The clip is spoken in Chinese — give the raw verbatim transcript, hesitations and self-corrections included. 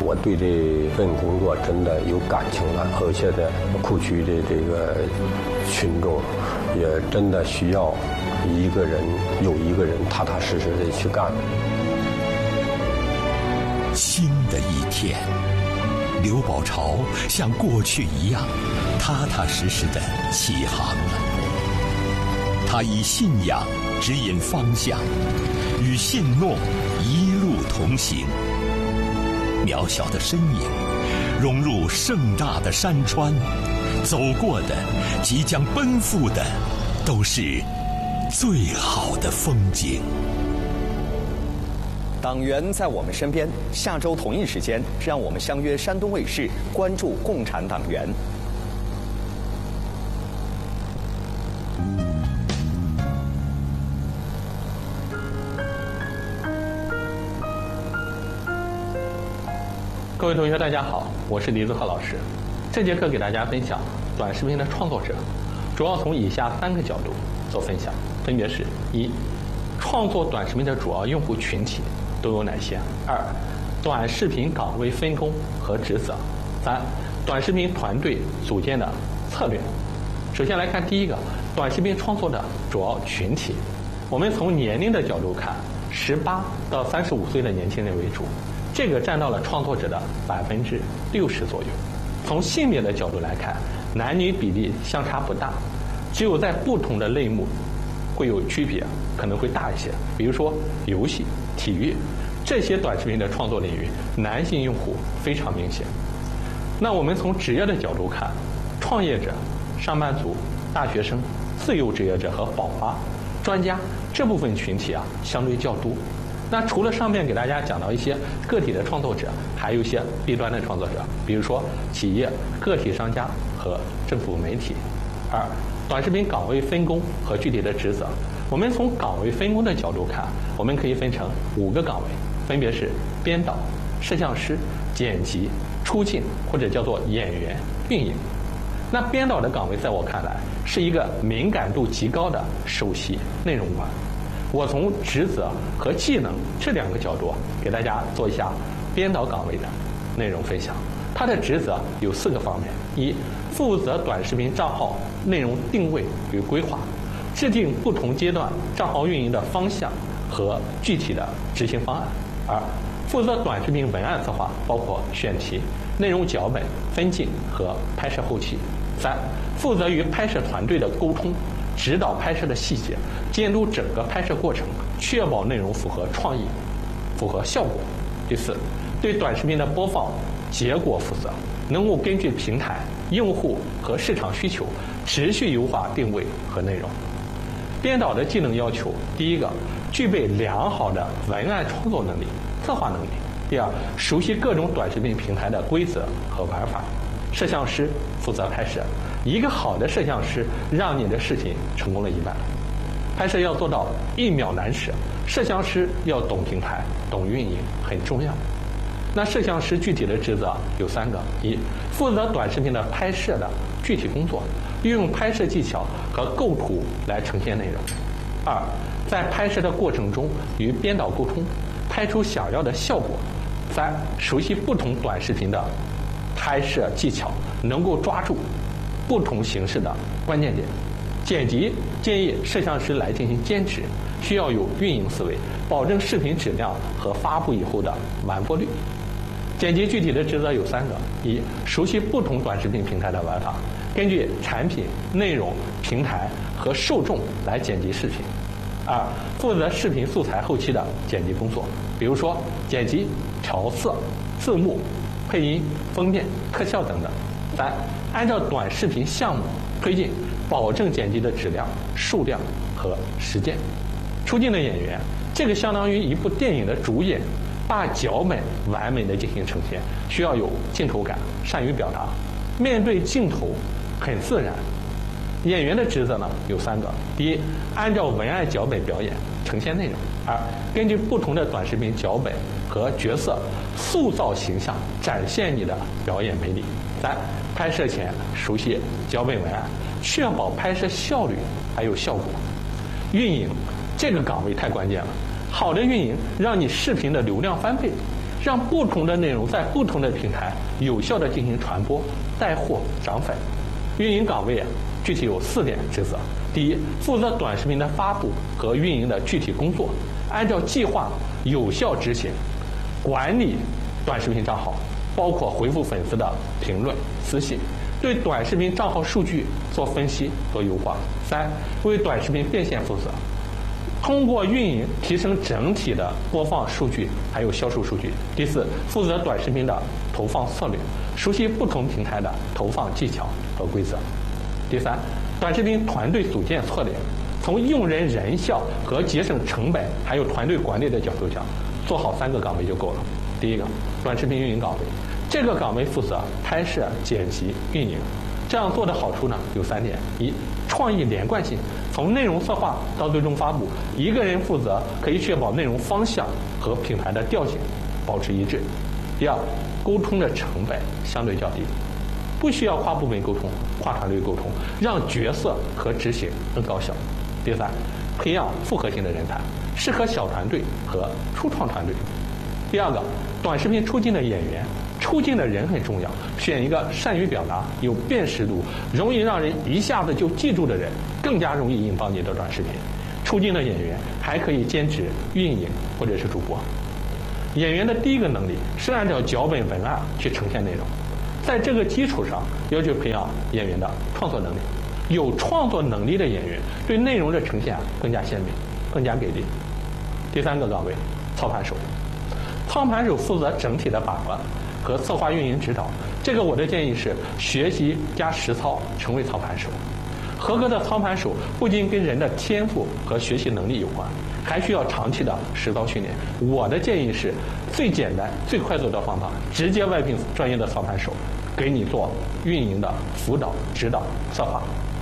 我对这份工作真的有感情了，而且的库区的这个群众也真的需要一个人有一个人踏踏实实的去干。 新的一天，刘宝朝像过去一样踏踏实实的起航了。他以信仰指引方向，与信诺一路同行。渺小的身影融入盛大的山川，走过的即将奔赴的都是最好的风景。 党员在我们身边，下周同一时间让我们相约山东卫视，关注共产党员。 各位同学大家好，我是李子浩老师。这节课给大家分享短视频的创作者，主要从以下三个角度做分享，分别是：一、创作短视频的主要用户群体都有哪些；二、短视频岗位分工和职责；三、短视频团队组建的策略。首先来看第一个，短视频创作的主要群体。我们从年龄的角度看，十八到三十五岁的年轻人为主，这个占到了创作者的百分之六十左右。从性别的角度来看，男女比例相差不大，只有在不同的类目会有区别，可能会大一些。比如说游戏、体育这些短视频的创作领域，男性用户非常明显。那我们从职业的角度看，创业者、上班族、大学生、自由职业者和宝妈、专家这部分群体啊，相对较多。那除了上面给大家讲到一些个体的创作者，还有一些弊端的创作者，比如说企业、个体商家和政府媒体。二、短视频岗位分工和具体的职责。我们从岗位分工的角度看，我们可以分成五个岗位，分别是编导、摄像师、剪辑、出镜或者叫做演员、运营。那编导的岗位在我看来是一个敏感度极高的首席内容官。我从职责和技能这两个角度给大家做一下编导岗位的内容分享。它的职责有四个方面：一、负责短视频账号内容定位与规划，制定不同阶段账号运营的方向和具体的执行方案；二、负责短视频文案策划，包括选题、内容脚本、分镜和拍摄后期；三、负责与拍摄团队的沟通，指导拍摄的细节，监督整个拍摄过程，确保内容符合创意、符合效果；第四，对短视频的播放结果负责，能够根据平台、用户和市场需求持续优化定位和内容。编导的技能要求：第一个，具备良好的文案创作能力、策划能力；第二，熟悉各种短视频平台的规则和玩法。摄像师负责拍摄，一个好的摄像师让你的事情成功了一半。拍摄要做到一秒难舍，摄像师要懂平台、懂运营，很重要。那摄像师具体的职责有三个：一、负责短视频的拍摄的具体工作，运用拍摄技巧和构图来呈现内容；二、在拍摄的过程中与编导沟通，拍出想要的效果；三、熟悉不同短视频的拍摄技巧，能够抓住不同形式的关键点。剪辑建议摄像师来进行监制，需要有运营思维，保证视频质量和发布以后的完播率。剪辑具体的职责有三个：一、熟悉不同短视频平台的玩法，根据产品、内容、平台和受众来剪辑视频；二、负责视频素材后期的剪辑工作，比如说剪辑、调色、字幕、配音、封面、特效等等；三、按照短视频项目推进，保证剪辑的质量、数量和时间。出镜的演员，这个相当于一部电影的主演，把脚本完美的进行呈现，需要有镜头感，善于表达，面对镜头很自然。演员的职责呢有三个：第一，按照文案脚本表演，呈现内容；二、根据不同的短视频脚本和角色塑造形象，展现你的表演魅力；三、拍摄前熟悉脚本文案，确保拍摄效率还有效果。运营这个岗位太关键了，好的运营让你视频的流量翻倍， 让不同的内容在不同的平台有效地进行传播、带货、涨粉。运营岗位啊，具体有四点职责：第一，负责短视频的发布和运营的具体工作，按照计划有效执行，管理短视频账号，包括回复粉丝的评论、私信，对短视频账号数据做分析、做优化。三，为短视频变现负责，通过运营提升整体的播放数据还有销售数据。第四，负责短视频的投放策略，熟悉不同平台的投放技巧和规则。第三，短视频团队组建策略，从用人人效和节省成本还有团队管理的角度讲，做好三个岗位就够了。第一个，短视频运营岗位，这个岗位负责拍摄、剪辑、运营。这样做的好处呢有三点：一，创意连贯性，从内容策划到最终发布，一个人负责可以确保内容方向和品牌的调性保持一致；第二，沟通的成本相对较低，不需要跨部门沟通、跨团队沟通，让决策和执行更高效；第三，培养复合型的人才，适合小团队和初创团队。第二个，短视频出镜的演员。出镜的人很重要，选一个善于表达、有辨识度、容易让人一下子就记住的人，更加容易引爆你的短视频。出镜的演员还可以兼职运营或者是主播。演员的第一个能力是按照脚本文案去呈现内容，在这个基础上要求培养演员的创作能力。有创作能力的演员对内容的呈现更加鲜明、更加给力。第三个岗位，操盘手。操盘手负责整体的把关和策划运营指导，这个我的建议是学习加实操，成为操盘手。合格的操盘手不仅跟人的天赋和学习能力有关，还需要长期的实操训练。我的建议是最简单、最快速的方法，直接外聘专业的操盘手，给你做运营的辅导、指导、策划。